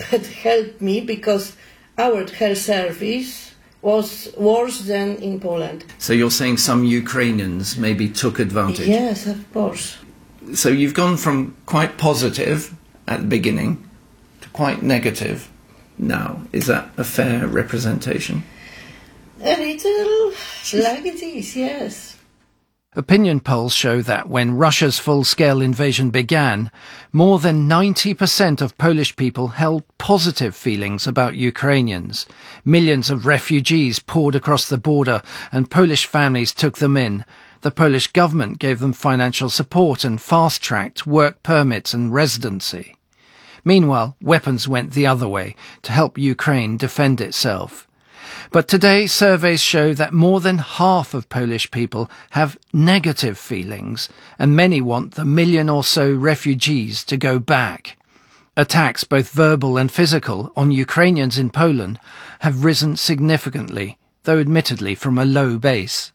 that helped me because our health service was worse than in Poland. So you're saying some Ukrainians maybe took advantage? Yes, of course. So you've gone from quite positive at the beginning to quite negative now. Is that a fair representation? A little like this, yes. Opinion polls show that when Russia's full-scale invasion began, more than 90% of Polish people held positive feelings about Ukrainians. Millions of refugees poured across the border and Polish families took them in. The Polish government gave them financial support and fast-tracked work permits and residency. Meanwhile, weapons went the other way to help Ukraine defend itself. But today, surveys show that more than half of Polish people have negative feelings, and many want the million or so refugees to go back. Attacks, both verbal and physical, on Ukrainians in Poland have risen significantly, though admittedly from a low base.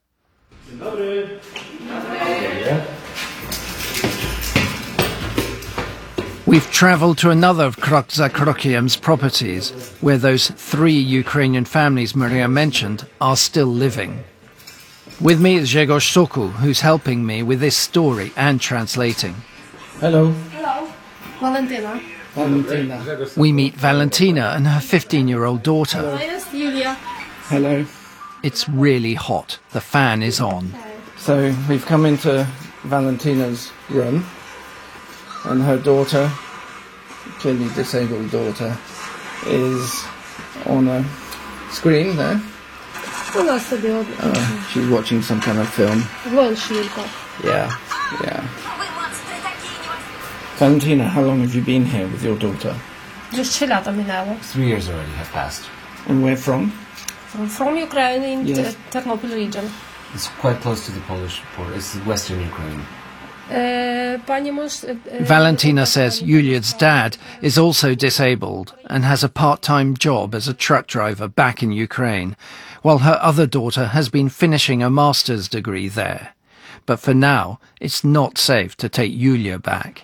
We've travelled to another of Krok za Krokiem's properties, where those 3 Ukrainian families Maria mentioned are still living. With me is Grzegorz Sokół, who's helping me with this story and translating. Hello. Hello. Valentina. Valentina. We meet Valentina and her 15-year-old daughter. Yes, Julia. Hello. It's really hot. The fan is on. So we've come into Valentina's room, and her daughter, clearly disabled daughter, is on a screen there. She's watching some kind of film. Yeah. Valentina, how long have you been here with your daughter? 3 years already have passed. And where from? From Ukraine in Yes. Ternopil region. It's quite close to the Polish border. It's western Ukraine. Valentina says Yulia's dad is also disabled and has a part-time job as a truck driver back in Ukraine, while her other daughter has been finishing a master's degree there. But for now, it's not safe to take Yulia back.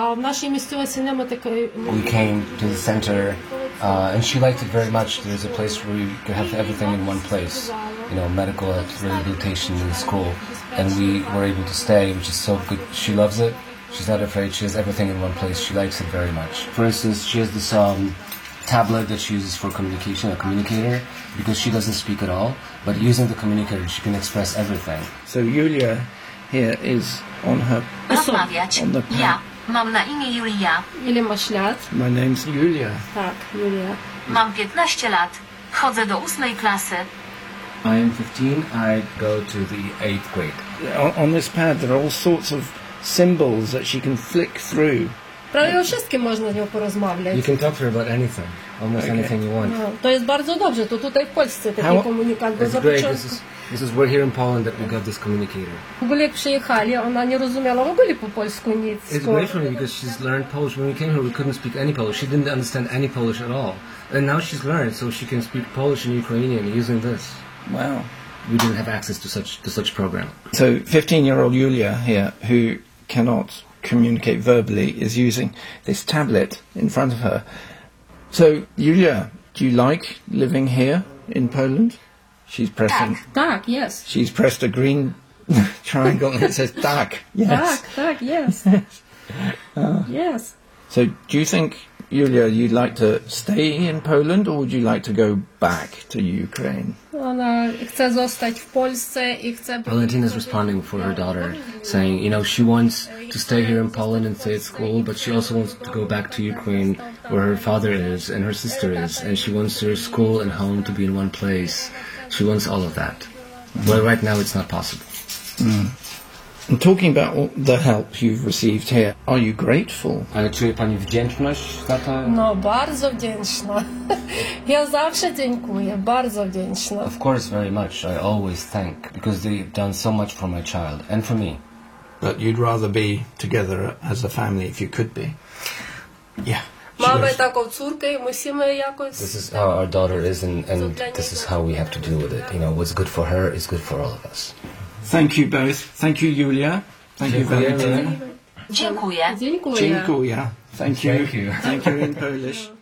We came to the center, and she liked it very much. There's a place where you could have everything in one place, medical rehabilitation in the school. And we were able to stay, which is so good. She loves it. She's not afraid. She has everything in one place. She likes it very much. For instance, she has this tablet that she uses for communication, a communicator, because she doesn't speak at all. But using the communicator, she can express everything. So Julia here is on the pad. Ja, mam na imię Julia. Ile masz lat? My name's Julia. Tak, Julia. Mam 15 lat. Chodzę do 8 klasy. I am 15. I go to the 8th grade. On this pad there are all sorts of symbols that she can flick through. Prawie o wszystkim można z nią porozmawiać. You can talk to her about anything, almost anything you want. No, to jest bardzo dobrze, to tutaj w Polsce taki komunikat był It's great. We're here in Poland that we got this communicator. W ogóle jak przyjechali, ona nie rozumiała w ogóle po polsku nic. It's great for me because she's learned Polish. When we came here, we couldn't speak any Polish. She didn't understand any Polish at all. And now she's learned, so she can speak Polish and Ukrainian using this. Wow. We didn't have access to such program. So 15-year-old Julia here, who cannot communicate verbally, is using this tablet in front of her. So, Julia, do you like living here in Poland? She's pressing... Tak, yes. She's pressed a green triangle and it says tak. Yes. Tak, yes. Yes. So, do you think, Julia, you'd like to stay in Poland or would you like to go back to Ukraine? Ona chce zostać w Polsce I chce... Valentina's responding for her daughter, saying, she wants to stay here in Poland and stay at school, but she also wants to go back to Ukraine where her father is and her sister is, and she wants her school and home to be in one place. She wants all of that. Well, right now it's not possible. And talking about all the help you've received here, are you grateful? Ale czuje pani wdzięczność za to? No, bardzo wdzięczna. Ja zawsze dziękuję, bardzo wdzięczna. Of course, very much. I always thank, because they've done so much for my child and for me. But you'd rather be together as a family if you could be. Yeah. Mamy taką córkę I musimy jakoś... This is how our daughter is, and this is how we have to deal with it. What's good for her is good for all of us. Thank you both. Thank you, Julia. Thank you, Valentina. Dziękuję. Dziękuję. Thank you. Thank you. Thank you in Polish.